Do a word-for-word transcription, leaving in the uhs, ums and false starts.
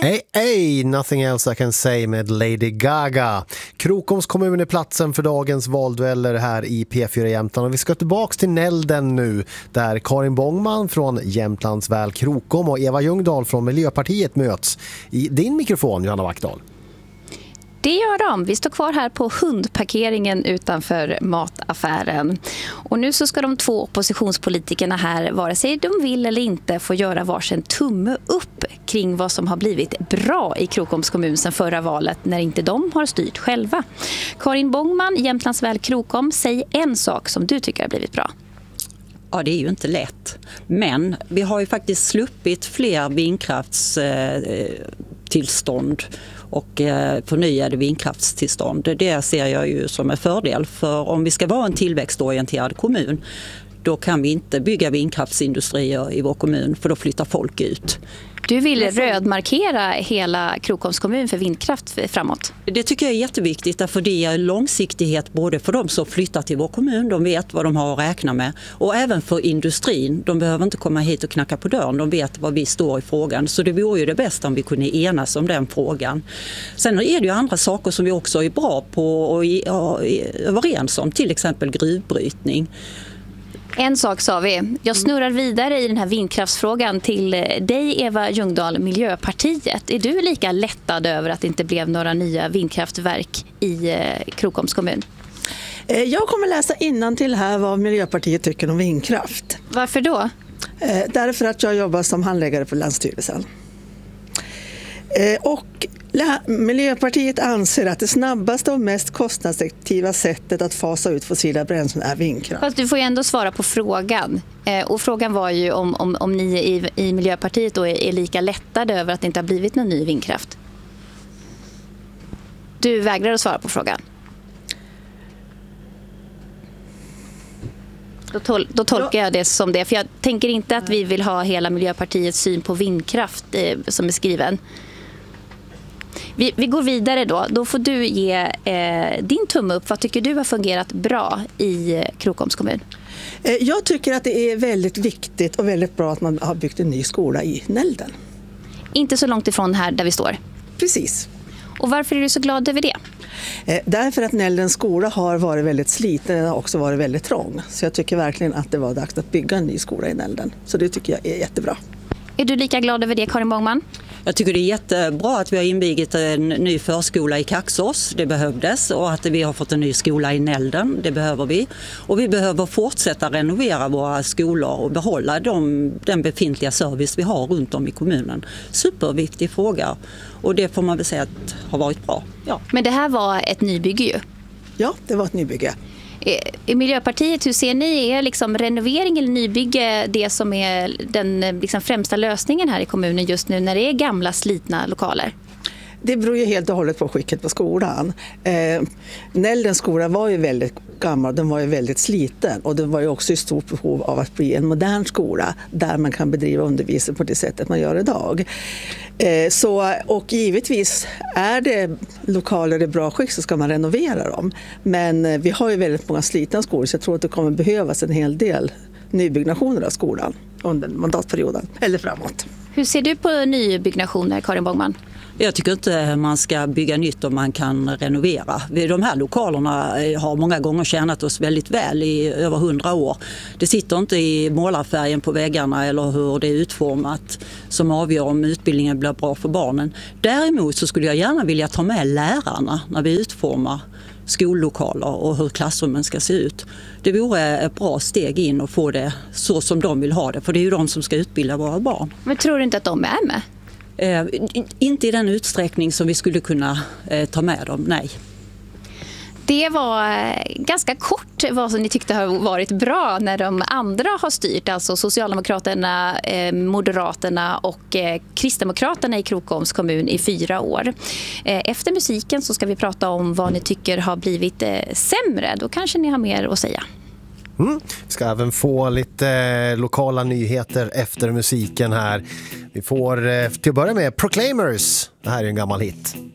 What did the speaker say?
Hey, hey, nothing else I can say med Lady Gaga. Krokoms kommun är platsen för dagens valdueller här i P fyra Jämtland. Och vi ska tillbaka till Nälden nu, där Karin Bångman från Jämtlands väl Krokom och Eva Ljungdahl från Miljöpartiet möts. I din mikrofon, Johanna Wackdahl. Det gör de. Vi står kvar här på hundparkeringen utanför mataffären. Och nu så ska de två oppositionspolitikerna här, vare sig de vill eller inte, få göra varsin tumme upp kring vad som har blivit bra i Krokoms kommun sedan förra valet när inte de har styrt själva. Karin Bångman, Jämtlands väl Krokom, säg en sak som du tycker har blivit bra. Ja, det är ju inte lätt. Men vi har ju faktiskt sluppit fler vindkraftstillstånd och förnyade vindkraftstillstånd. Det ser jag ju som en fördel. För om vi ska vara en tillväxtorienterad kommun, då kan vi inte bygga vindkraftsindustrier i vår kommun, för då flyttar folk ut. Du vill rödmarkera hela Krokoms kommun för vindkraft framåt. Det tycker jag är jätteviktigt, därför det är långsiktighet både för de som flyttar till vår kommun, de vet vad de har att räkna med, och även för industrin. De behöver inte komma hit och knacka på dörren, de vet vad vi står i frågan. Så det vore ju det bästa om vi kunde enas om den frågan. Sen är det ju andra saker som vi också är bra på och är överens om, till exempel gruvbrytning. En sak sa vi. Jag snurrar vidare i den här vindkraftsfrågan till dig, Eva Ljungdahl, Miljöpartiet. Är du lika lättad över att det inte blev några nya vindkraftverk i Krokoms kommun? Jag kommer läsa innantill här vad Miljöpartiet tycker om vindkraft. Varför då? Därför att jag jobbar som handläggare på Länsstyrelsen. Och Miljöpartiet anser att det snabbaste och mest kostnadseffektiva sättet att fasa ut fossila bränslen är vindkraft. Fast du får ju ändå svara på frågan. Och frågan var ju om, om, om ni i, i Miljöpartiet då är, är lika lättade över att det inte har blivit någon ny vindkraft. Du vägrar att svara på frågan. Då, tol- då tolkar jag det som det. För jag tänker inte att vi vill ha hela Miljöpartiets syn på vindkraft eh, som är skriven. Vi, vi går vidare då. Då får du ge eh, din tumme upp. Vad tycker du har fungerat bra i Krokoms kommun? Jag tycker att det är väldigt viktigt och väldigt bra att man har byggt en ny skola i Nälden. Inte så långt ifrån här där vi står. Precis. Och varför är du så glad över det? Därför att Näldens skola har varit väldigt sliten, den har också varit väldigt trång. Så jag tycker verkligen att det var dags att bygga en ny skola i Nälden. Så det tycker jag är jättebra. Är du lika glad över det, Karin Bångman? Jag tycker det är jättebra att vi har invigit en ny förskola i Kaxås, det behövdes, och att vi har fått en ny skola i Nälden, det behöver vi. Och vi behöver fortsätta renovera våra skolor och behålla de, den befintliga service vi har runt om i kommunen. Superviktig fråga, och det får man väl säga att har varit bra. Ja. Men det här var ett nybygge ju. Ja, det var ett nybygge. I Miljöpartiet, hur ser ni, är liksom renovering eller nybygge det som är den liksom främsta lösningen här i kommunen just nu när det är gamla slitna lokaler? Det beror ju helt och hållet på skicket på skolan. Eh, Näldens skola var ju väldigt gammal, den var ju väldigt sliten, och den var ju också i stort behov av att bli en modern skola där man kan bedriva undervisning på det sättet man gör idag. Eh, så, och givetvis är det lokaler i bra skick så ska man renovera dem. Men eh, vi har ju väldigt många slitna skolor, så jag tror att det kommer behövas en hel del nybyggnationer av skolan under mandatperioden eller framåt. Hur ser du på nybyggnationer, Karin Bångman? Jag tycker inte man ska bygga nytt om man kan renovera. De här lokalerna har många gånger tjänat oss väldigt väl i över hundra år. Det sitter inte i målarfärgen på väggarna eller hur det är utformat som avgör om utbildningen blir bra för barnen. Däremot så skulle jag gärna vilja ta med lärarna när vi utformar skollokaler och hur klassrummen ska se ut. Det vore ett bra steg in och få det så som de vill ha det, för det är ju de som ska utbilda våra barn. Men tror du inte att de är med? Eh, inte i den utsträckning som vi skulle kunna eh, ta med dem, nej. Det var ganska kort vad som ni tyckte har varit bra när de andra har styrt, alltså Socialdemokraterna, eh, Moderaterna och eh, Kristdemokraterna i Krokoms kommun i fyra år. Eh, efter musiken så ska vi prata om vad ni tycker har blivit eh, sämre. Då kanske ni har mer att säga. Mm. Vi ska även få lite eh, lokala nyheter efter musiken här. Vi får eh, till att börja med Proclaimers. Det här är en gammal hit.